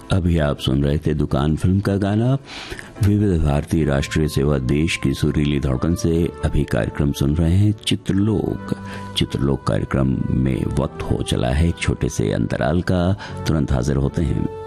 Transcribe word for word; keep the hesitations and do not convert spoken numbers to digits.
अभी आप सुन रहे थे दुकान फिल्म का गाना। विविध भारती राष्ट्रीय सेवा देश की सुरीली धड़कन से अभी कार्यक्रम सुन रहे हैं चित्रलोक। चित्रलोक कार्यक्रम में वक्त हो चला है एक छोटे से अंतराल का। तुरंत हाजिर होते हैं।